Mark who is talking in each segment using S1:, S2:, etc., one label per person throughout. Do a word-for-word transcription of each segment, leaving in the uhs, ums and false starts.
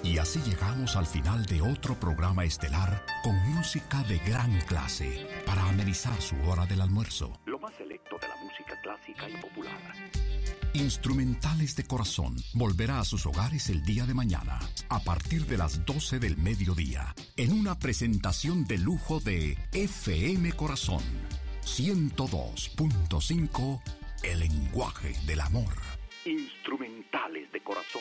S1: Y así llegamos al final de otro programa estelar con música de gran clase para amenizar su hora del almuerzo.
S2: Lo más selecto de la música clásica y popular.
S1: Instrumentales de Corazón volverá a sus hogares el día de mañana, a partir de las doce del mediodía, en una presentación de lujo de F M Corazón ciento dos punto cinco, el lenguaje del amor.
S2: Instrumentales de Corazón.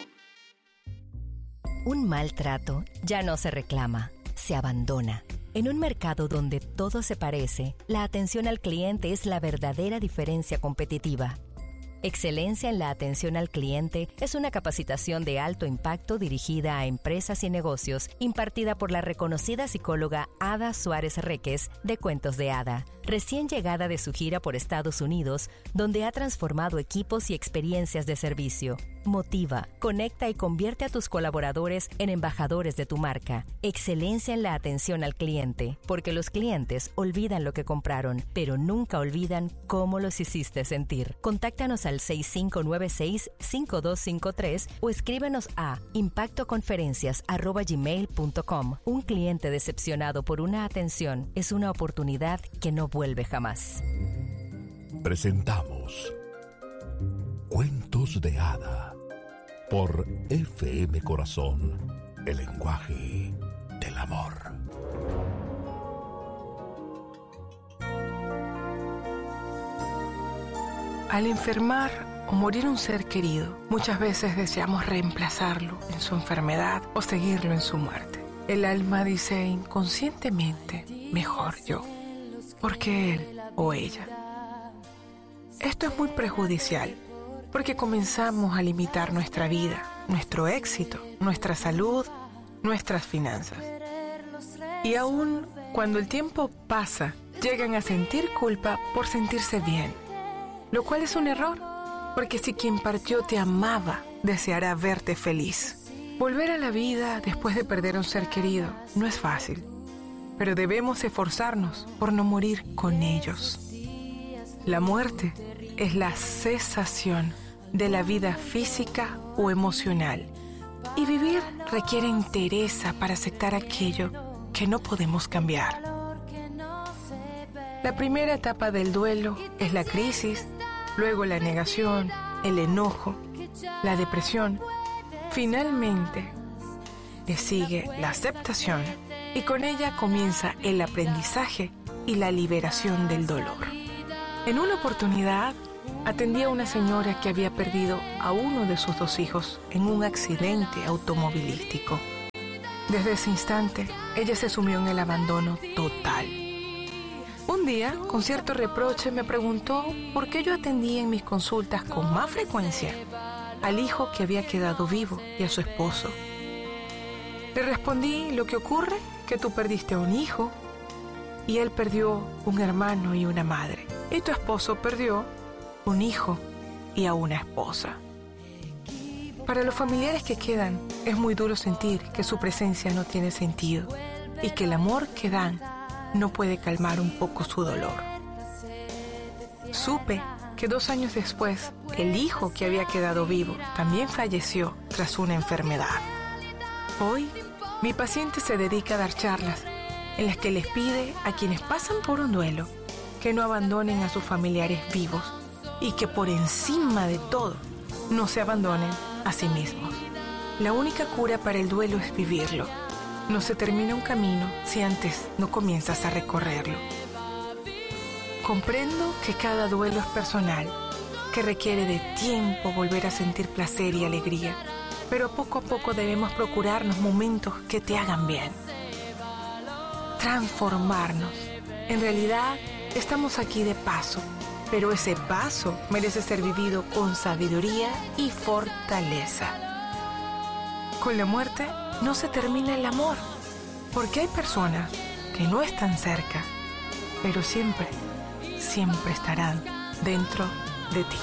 S3: Un maltrato ya no se reclama, se abandona. En un mercado donde todo se parece, la atención al cliente es la verdadera diferencia competitiva. Excelencia en la atención al cliente es una capacitación de alto impacto dirigida a empresas y negocios, impartida por la reconocida psicóloga Ada Suárez Reques de Cuentos de Ada, recién llegada de su gira por Estados Unidos, donde ha transformado equipos y experiencias de servicio. Motiva, conecta y convierte a tus colaboradores en embajadores de tu marca. Excelencia en la atención al cliente, porque los clientes olvidan lo que compraron, pero nunca olvidan cómo los hiciste sentir. Contáctanos al seis cinco nueve seis, cinco dos cinco tres o escríbenos a impactoconferencias arroba gmail punto com. Un cliente decepcionado por una atención es una oportunidad que no vuelve jamás.
S1: Presentamos Cuentos de Ada por F M Corazón, el lenguaje del amor.
S4: Al enfermar o morir un ser querido, muchas veces deseamos reemplazarlo en su enfermedad o seguirlo en su muerte. El alma dice inconscientemente, mejor yo, porque él o ella. Esto es muy perjudicial, porque comenzamos a limitar nuestra vida, nuestro éxito, nuestra salud, nuestras finanzas. Y aún cuando el tiempo pasa, llegan a sentir culpa por sentirse bien, lo cual es un error, porque si quien partió te amaba, deseará verte feliz. Volver a la vida después de perder a un ser querido no es fácil, pero debemos esforzarnos por no morir con ellos. La muerte es la cesación de la vida física o emocional, y vivir requiere entereza para aceptar aquello que no podemos cambiar. La primera etapa del duelo es la crisis, luego la negación, el enojo, la depresión. Finalmente, le sigue la aceptación y con ella comienza el aprendizaje y la liberación del dolor. En una oportunidad, atendí a una señora que había perdido a uno de sus dos hijos en un accidente automovilístico. Desde ese instante, ella se sumió en el abandono total. Un día, con cierto reproche, me preguntó por qué yo atendía en mis consultas con más frecuencia al hijo que había quedado vivo y a su esposo. Le respondí, lo que ocurre es que tú perdiste a un hijo y él perdió un hermano y una madre. Y tu esposo perdió un hijo y a una esposa. Para los familiares que quedan, es muy duro sentir que su presencia no tiene sentido y que el amor que dan no puede calmar un poco su dolor. Supe que dos años después, el hijo que había quedado vivo también falleció tras una enfermedad. Hoy, mi paciente se dedica a dar charlas en las que les pide a quienes pasan por un duelo que no abandonen a sus familiares vivos y que por encima de todo no se abandonen a sí mismos. La única cura para el duelo es vivirlo. No se termina un camino si antes no comienzas a recorrerlo. Comprendo que cada duelo es personal, que requiere de tiempo volver a sentir placer y alegría, pero poco a poco debemos procurarnos momentos que te hagan bien. Transformarnos. En realidad, estamos aquí de paso, pero ese paso merece ser vivido con sabiduría y fortaleza. Con la muerte no se termina el amor, porque hay personas que no están cerca, pero siempre, siempre estarán dentro de ti.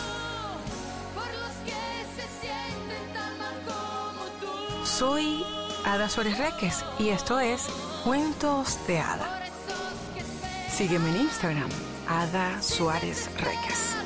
S4: Soy Ada Suárez Reques y esto es Cuentos de Ada. Sígueme en Instagram, Ada Suárez Reques.